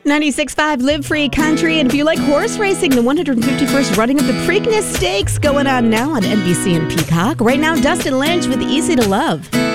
96.5 Live Free Country. And if you like horse racing, the 151st running of the Preakness Stakes going on now on NBC and Peacock. Right now, Dustin Lynch with Easy to Love.